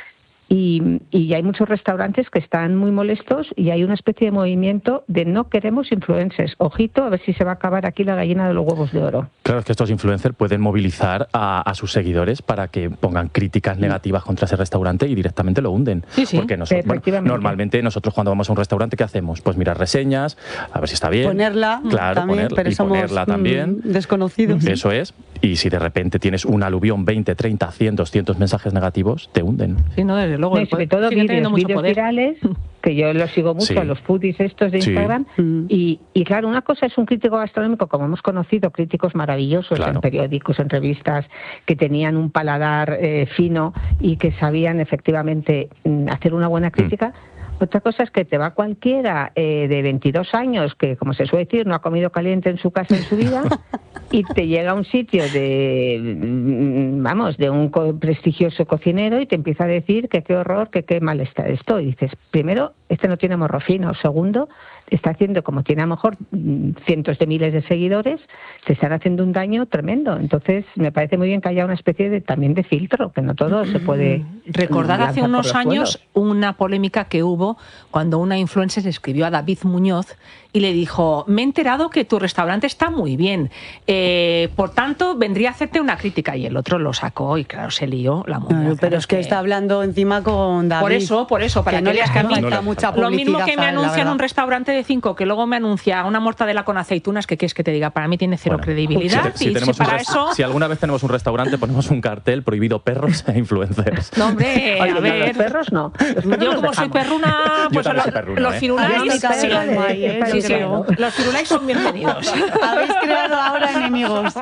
Y, y hay muchos restaurantes que están muy molestos y hay una especie de movimiento de no queremos influencers. Ojito, a ver si se va a acabar aquí la gallina de los huevos de oro. Claro, es que estos influencers pueden movilizar a, a sus seguidores para que pongan críticas negativas contra ese restaurante y directamente lo hunden. Sí, sí. Porque nosotros, bueno, normalmente nosotros cuando vamos a un restaurante, ¿qué hacemos? Pues mirar reseñas, a ver si está bien. Ponerla, claro, también, ponerla, pero y somos ponerla también. Desconocidos. Eso es. Y si de repente tienes un aluvión, veinte, treinta, cien, doscientos mensajes negativos, te hunden. Sí, no, desde luego. No, y sobre todo vídeos, vídeos virales, que yo los sigo mucho, sí. a los foodies estos de Instagram, sí. y, y claro, una cosa es un crítico gastronómico, como hemos conocido, críticos maravillosos claro. en periódicos, en revistas, que tenían un paladar eh, fino y que sabían efectivamente hacer una buena crítica. Mm. Otra cosa es que te va cualquiera eh, de veintidós años, que como se suele decir, no ha comido caliente en su casa en su vida, y te llega a un sitio de, vamos, de un co- prestigioso cocinero y te empieza a decir que qué horror, que qué mal está esto. Y dices, primero, este no tiene morro fino. Segundo, está haciendo, como tiene a lo mejor cientos de miles de seguidores, se están haciendo un daño tremendo. Entonces, me parece muy bien que haya una especie de también de filtro, que no todo se puede... Recordad hace unos años una polémica que hubo cuando una influencer escribió a David Muñoz y le dijo, me he enterado que tu restaurante está muy bien, eh, por tanto vendría a hacerte una crítica, y el otro lo sacó y claro, se lió la moneda. Claro, pero es que, que está hablando encima con David. Por eso, por eso, para que, que no veas que a mí, no mucha lo mismo que me sal, anuncian un restaurante de cinco, que luego me anuncia una mortadela con aceitunas, que quieres que te diga, para mí tiene cero bueno, credibilidad. Si, si, y tenemos si, para res- eso... si alguna vez tenemos un restaurante, ponemos un cartel prohibido perros e influencers. No, hombre, Oye, a ver... No, los perros no. Los perros yo como soy perruna, pues yo lo, soy perruna, los ¿eh? firulais, sí, sí, ¿eh? sí, sí, los firulais son bienvenidos. Habéis creado ahora enemigos.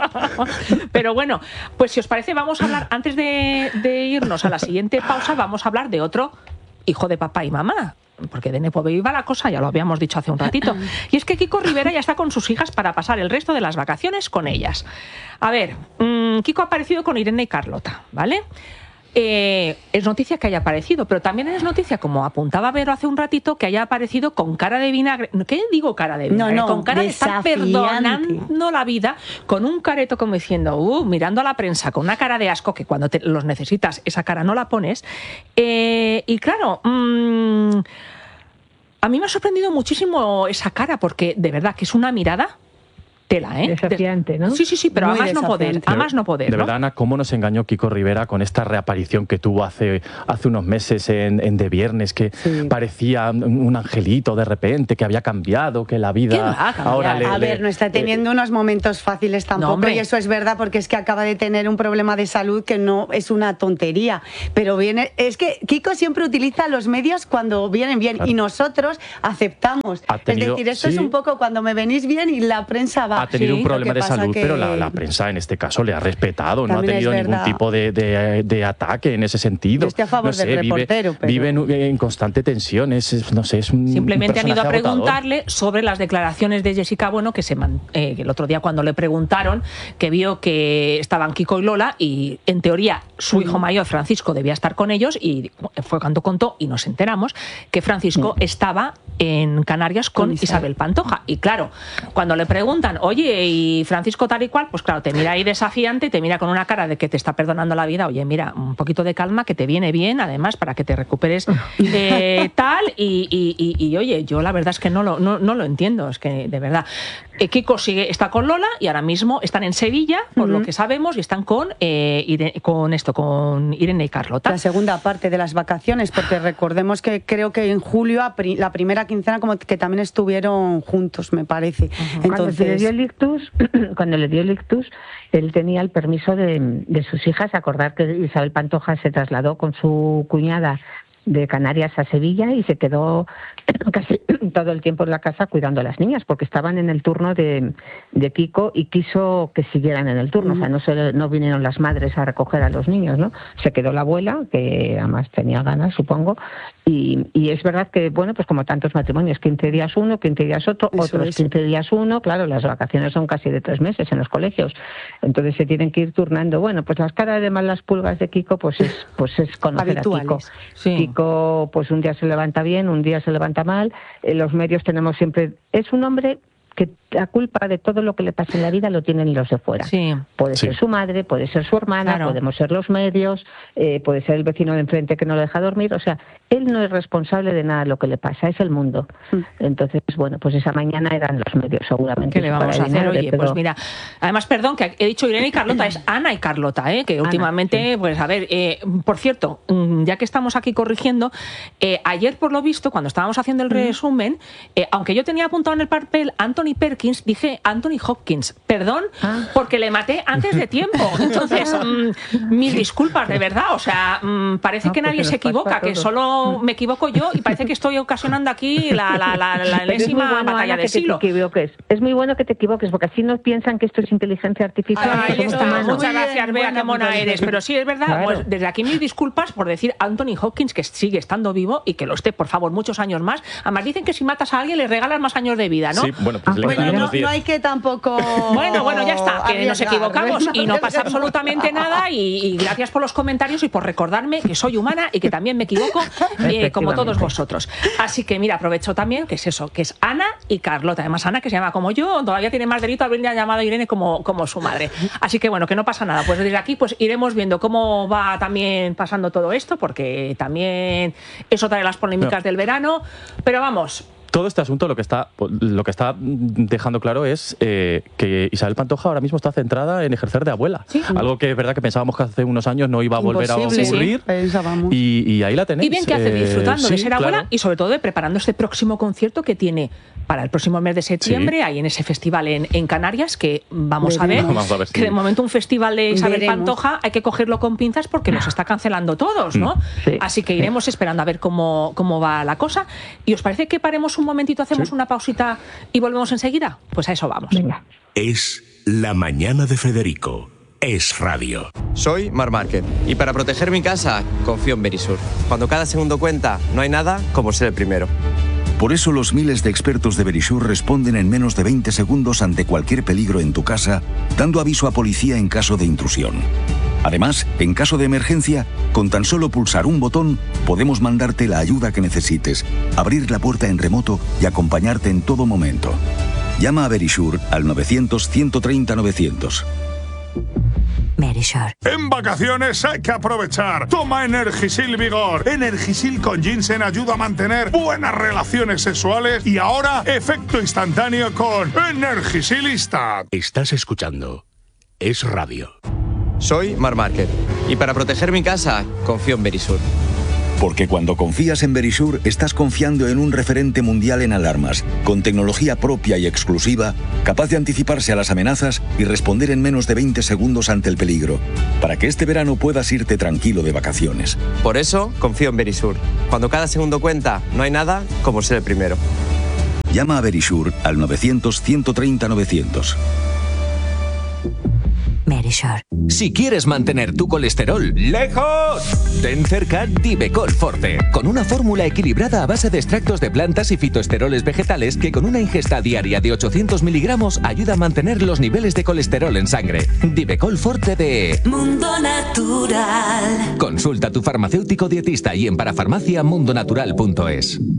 Pero bueno, pues si os parece, vamos a hablar, antes de, de irnos a la siguiente pausa, vamos a hablar de otro hijo de papá y mamá. Porque de Nepo Baby va la cosa, ya lo habíamos dicho hace un ratito. Y es que Kiko Rivera ya está con sus hijas para pasar el resto de las vacaciones con ellas. A ver, mmm, Kiko ha aparecido con Irene y Carlota, ¿vale? Eh, es noticia que haya aparecido, pero también es noticia, como apuntaba Vero hace un ratito, que haya aparecido con cara de vinagre. ¿Qué digo cara de vinagre? No, no, con cara desafiante. De estar perdonando la vida, con un careto como diciendo, uh, mirando a la prensa, con una cara de asco, que cuando te los necesitas, esa cara no la pones. Eh, y claro, mmm, a mí me ha sorprendido muchísimo esa cara, porque de verdad que es una mirada tela, ¿eh? Desafiante, ¿no? Sí, sí, sí, pero a más no poder, a más no poder. De ¿no? verdad, Ana, cómo nos engañó Kiko Rivera con esta reaparición que tuvo hace, hace unos meses en, en De Viernes, que sí. parecía un angelito de repente, que había cambiado, que la vida ahora le... A le, ver, no está teniendo eh, unos momentos fáciles tampoco, no, y eso es verdad, porque es que acaba de tener un problema de salud que no es una tontería, pero viene... Es que Kiko siempre utiliza los medios cuando vienen bien, claro. y nosotros aceptamos. Tenido, es decir, esto sí. es un poco cuando me venís bien y la prensa va... Ha tenido sí, un problema de salud, que... pero la, la prensa en este caso le ha respetado, también no ha tenido ningún tipo de, de, de ataque en ese sentido. Yo estoy a favor no sé, del reportero. Vive, pero... vive en, en constante tensión, es, no sé, es un Simplemente han ido a agotador. preguntarle sobre las declaraciones de Jessica Bueno, que se man, eh, el otro día cuando le preguntaron, que vio que estaban Kiko y Lola, y en teoría su hijo mayor, Francisco, debía estar con ellos, y fue cuando contó, y nos enteramos, que Francisco mm. estaba en Canarias con, con Isabel. Isabel Pantoja. Y claro, cuando le preguntan, oye, y Francisco tal y cual, pues claro, te mira ahí desafiante, te mira con una cara de que te está perdonando la vida. Oye, mira, un poquito de calma, que te viene bien, además, para que te recuperes eh, tal. Y, y, y, y oye, yo la verdad es que no lo, no, no lo entiendo, es que de verdad. Eh, Kiko sigue, está con Lola y ahora mismo están en Sevilla, por uh-huh. lo que sabemos, y están con, eh, Irene, con esto, con Irene y Carlota. La segunda parte de las vacaciones, porque recordemos que creo que en julio, la primera quincena, como que también estuvieron juntos, me parece. Uh-huh. Entonces, cuando le dio el ictus, cuando le dio el ictus, él tenía el permiso de, de sus hijas. Acordar que Isabel Pantoja se trasladó con su cuñada de Canarias a Sevilla y se quedó casi todo el tiempo en la casa cuidando a las niñas, porque estaban en el turno de, de Kiko y quiso que siguieran en el turno. Uh-huh. O sea, no, se, no vinieron las madres a recoger a los niños, ¿no? Se quedó la abuela, que además tenía ganas, supongo, y, y es verdad que, bueno, pues como tantos matrimonios, quince días uno, quince días otro, Eso otros es. quince días uno, claro, las vacaciones son casi de tres meses en los colegios, entonces se tienen que ir turnando. Bueno, pues las caras de malas pulgas de Kiko, pues es, pues es conocer Habituales. a Kiko. Sí. Kiko, pues un día se levanta bien, un día se levanta mal. En los medios tenemos siempre... Es un hombre que la culpa de todo lo que le pasa en la vida lo tienen los de fuera. Sí. Puede sí. ser su madre, puede ser su hermana, claro. podemos ser los medios, eh, puede ser el vecino de enfrente que no le deja dormir. O sea, él no es responsable de nada de lo que le pasa, es el mundo. Mm. Entonces, bueno, pues esa mañana eran los medios seguramente. ¿Qué le vamos a hacer? Oye, pero... pues mira, además, perdón, que he dicho Irene y Carlota, es Ana y Carlota, ¿eh? que Ana, últimamente, sí. pues a ver, eh, por cierto, ya que estamos aquí corrigiendo, eh, ayer por lo visto, cuando estábamos haciendo el mm. resumen, eh, aunque yo tenía apuntado en el papel Anthony Perkins, dije Anthony Hopkins, perdón, ah. porque le maté antes de tiempo. Entonces, mmm, mis disculpas, de verdad. O sea, mmm, parece no, que nadie se equivoca, que solo me equivoco yo y parece que estoy ocasionando aquí la, la, la, la enésima es bueno, batalla Ana, de siglo. Te equivoques. Es muy bueno que te equivoques, porque así no piensan que esto es inteligencia artificial. Ahí está. Muchas gracias, Bea, qué mona eres. Pero sí, es verdad, claro. pues, desde aquí mis disculpas por decir Anthony Hopkins, que sigue estando vivo y que lo esté, por favor, muchos años más. Además, dicen que si matas a alguien le regalas más años de vida, ¿no? Sí, bueno, pues ah, le bueno, no, no hay que tampoco... Bueno, bueno, ya está, que nos equivocamos y no pasa absolutamente nada y, y gracias por los comentarios y por recordarme que soy humana y que también me equivoco eh, como todos vosotros. Así que mira, aprovecho también que es eso, que es Ana y Carlota. Además, Ana, que se llama como yo, todavía tiene más delito haberle llamado a Irene como, como su madre. Así que bueno, que no pasa nada. Pues desde aquí pues iremos viendo cómo va también pasando todo esto, porque también es otra de las polémicas no. del verano. Pero vamos... Todo este asunto lo que está, lo que está dejando claro es eh, que Isabel Pantoja ahora mismo está centrada en ejercer de abuela. ¿Sí? Algo que es verdad que pensábamos que hace unos años no iba a volver Imposible, a ocurrir. Sí. Y, y ahí la tenéis. Y bien que hace disfrutando eh, de sí, ser abuela claro. y sobre todo de preparando este próximo concierto que tiene para el próximo mes de septiembre, sí. ahí en ese festival en, en Canarias, que vamos a ver, vamos a ver si... que de momento un festival de Isabel Veremos. Pantoja hay que cogerlo con pinzas porque los está cancelando todos, ¿no? Sí. Así que iremos sí. esperando a ver cómo, cómo va la cosa. ¿Y os parece que paremos un momentito, hacemos sí. una pausita y volvemos enseguida? Pues a eso vamos. Venga. Es La Mañana de Federico, es radio. Soy Mar Márquez y para proteger mi casa confío en Verisur. Cuando cada segundo cuenta, no hay nada como ser el primero. Por eso los miles de expertos de Verisur responden en menos de veinte segundos ante cualquier peligro en tu casa, dando aviso a policía en caso de intrusión. Además, en caso de emergencia, con tan solo pulsar un botón, podemos mandarte la ayuda que necesites, abrir la puerta en remoto y acompañarte en todo momento. Llama a Verisur al novecientos, ciento treinta, novecientos. Verisur. En vacaciones hay que aprovechar. Toma Energisil Vigor. Energisil con ginseng ayuda a mantener buenas relaciones sexuales y ahora efecto instantáneo con Energisil Instant. Estás escuchando Es Radio. Soy Mar Márquez y para proteger mi casa confío en Verisur. Porque cuando confías en Verisur, estás confiando en un referente mundial en alarmas, con tecnología propia y exclusiva, capaz de anticiparse a las amenazas y responder en menos de veinte segundos ante el peligro, para que este verano puedas irte tranquilo de vacaciones. Por eso confío en Verisur. Cuando cada segundo cuenta, no hay nada como ser el primero. Llama a Verisur al novecientos, ciento treinta, novecientos. Verisur. Si quieres mantener tu colesterol lejos, ten cerca Divecol Forte, con una fórmula equilibrada a base de extractos de plantas y fitoesteroles vegetales que con una ingesta diaria de ochocientos miligramos ayuda a mantener los niveles de colesterol en sangre. Divecol Forte de Mundo Natural. Consulta a tu farmacéutico dietista y en parafarmacia mundonatural punto es.